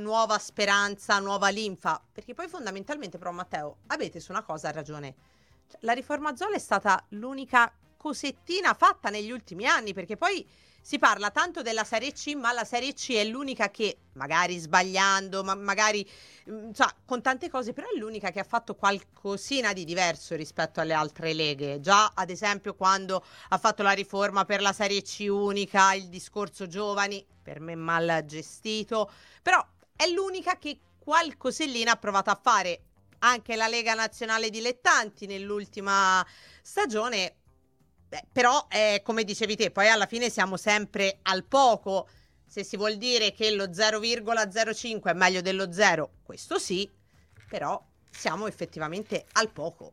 nuova speranza, nuova linfa, perché poi fondamentalmente però Matteo, avete su una cosa ragione, cioè, la riforma Zola è stata l'unica cosettina fatta negli ultimi anni, perché poi si parla tanto della Serie C, ma la Serie C è l'unica che, magari sbagliando, ma magari cioè, con tante cose, però è l'unica che ha fatto qualcosina di diverso rispetto alle altre leghe. Già, ad esempio, quando ha fatto la riforma per la Serie C unica, il discorso giovani, per me mal gestito, però è l'unica che qualcosellina ha provato a fare. Anche la Lega Nazionale Dilettanti nell'ultima stagione. Però, come dicevi te, poi alla fine siamo sempre al poco. Se si vuol dire che lo 0,05 è meglio dello 0, questo sì, però siamo effettivamente al poco.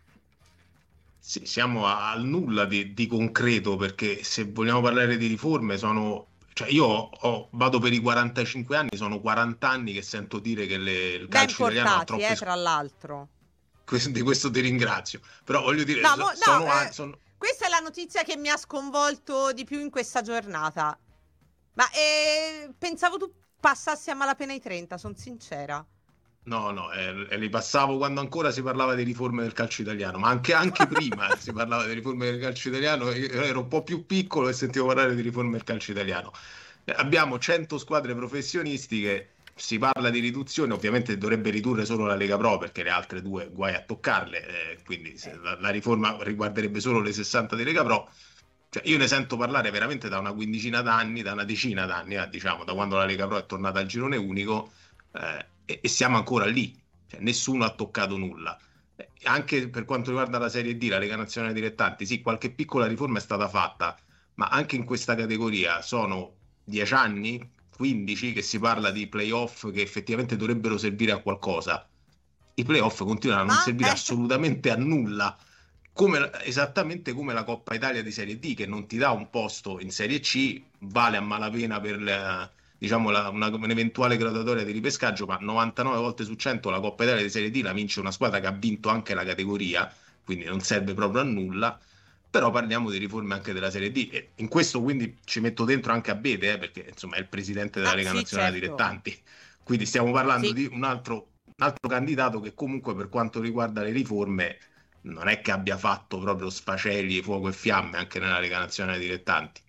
Sì, siamo al nulla di concreto, perché se vogliamo parlare di riforme cioè io vado per i 45 anni, sono 40 anni che sento dire che il Ben calcio italiano ha portati, troppe tra l'altro. di questo ti ringrazio, però voglio dire, No, questa è la notizia che mi ha sconvolto di più in questa giornata. Ma pensavo tu passassi a malapena i 30, sono sincera. No, li passavo quando ancora si parlava di riforme del calcio italiano, ma anche prima si parlava di riforme del calcio italiano. Io ero un po' più piccolo e sentivo parlare di riforme del calcio italiano. Abbiamo 100 squadre professionistiche, si parla di riduzione, ovviamente dovrebbe ridurre solo la Lega Pro, perché le altre due guai a toccarle, quindi la riforma riguarderebbe solo le 60 di Lega Pro. Cioè, io ne sento parlare veramente da una quindicina d'anni, da una decina d'anni, diciamo, da quando la Lega Pro è tornata al girone unico, e siamo ancora lì. Cioè, nessuno ha toccato nulla. Anche per quanto riguarda la Serie D, la Lega Nazionale Dilettanti, sì, qualche piccola riforma è stata fatta, ma anche in questa categoria sono 10 anni, 15, che si parla di playoff che effettivamente dovrebbero servire a qualcosa. I playoff continuano a non servire assolutamente a nulla, esattamente come la Coppa Italia di Serie D, che non ti dà un posto in Serie C, vale a malapena per diciamo un'eventuale graduatoria di ripescaggio, ma 99 volte su 100 la Coppa Italia di Serie D la vince una squadra che ha vinto anche la categoria, quindi non serve proprio a nulla. Però parliamo di riforme anche della Serie D, e in questo quindi ci metto dentro anche Abete, perché insomma è il presidente della Lega Sì, Nazionale certo. Dilettanti, quindi stiamo parlando Sì. di un altro candidato che comunque per quanto riguarda le riforme non è che abbia fatto proprio sfaceli, fuoco e fiamme anche nella Lega Nazionale Dilettanti.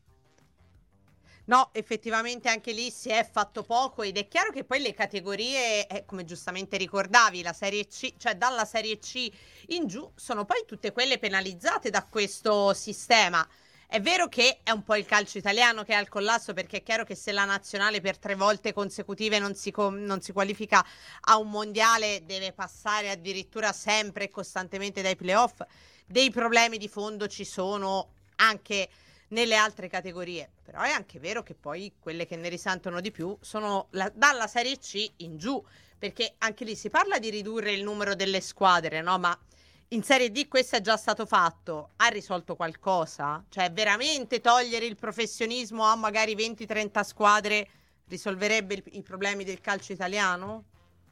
No, effettivamente anche lì si è fatto poco, ed è chiaro che poi le categorie, come giustamente ricordavi, la Serie C, cioè dalla Serie C in giù, sono poi tutte quelle penalizzate da questo sistema. È vero che è un po' il calcio italiano che è al collasso, perché è chiaro che se la nazionale per 3 volte consecutive non si qualifica a un mondiale, deve passare addirittura sempre e costantemente dai playoff. Dei problemi di fondo ci sono anche nelle altre categorie, però è anche vero che poi quelle che ne risentono di più sono dalla Serie C in giù, perché anche lì si parla di ridurre il numero delle squadre, no? Ma in Serie D questo è già stato fatto. Ha risolto qualcosa? Cioè, veramente togliere il professionismo a magari 20-30 squadre risolverebbe i problemi del calcio italiano?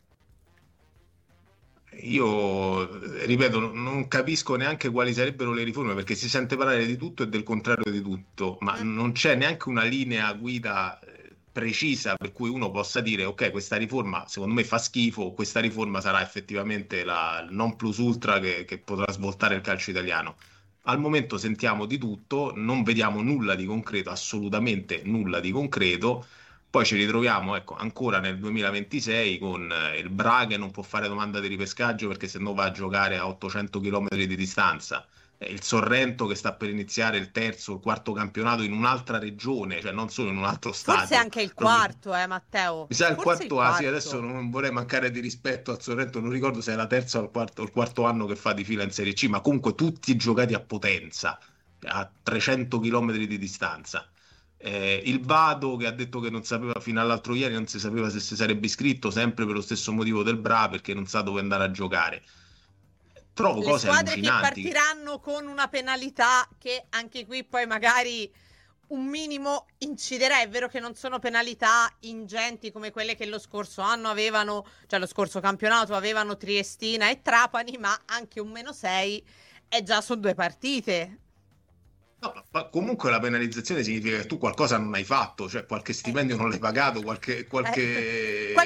Io, ripeto, non capisco neanche quali sarebbero le riforme, perché si sente parlare di tutto e del contrario di tutto, ma non c'è neanche una linea guida precisa per cui uno possa dire ok, questa riforma secondo me fa schifo, questa riforma sarà effettivamente il non plus ultra che potrà svoltare il calcio italiano. Al momento sentiamo di tutto, non vediamo nulla di concreto, assolutamente nulla di concreto. Poi ci ritroviamo, ecco, ancora nel 2026 con il Bra che non può fare domanda di ripescaggio perché se no va a giocare a 800 km di distanza. Il Sorrento che sta per iniziare il terzo, il quarto campionato in un'altra regione, cioè non solo in un altro stadio. Forse anche il quarto, Matteo. Mi sa il Forse quarto, sì, adesso non vorrei mancare di rispetto al Sorrento, non ricordo se è la terza o il quarto anno che fa di fila in Serie C, ma comunque tutti giocati a Potenza, a 300 km di distanza. Il Vado che ha detto che non sapeva fino all'altro ieri, non si sapeva se si sarebbe iscritto, sempre per lo stesso motivo del Bra, perché non sa dove andare a giocare. Trovo le cose squadre che allucinanti. partiranno con una penalità che anche qui poi magari un minimo inciderà. È vero che non sono penalità ingenti come quelle che lo scorso anno avevano, cioè lo scorso campionato avevano Triestina e Trapani, ma anche un -6 è già su 2 partite. No, ma comunque la penalizzazione significa che tu qualcosa non hai fatto, cioè qualche stipendio non l'hai pagato, qualche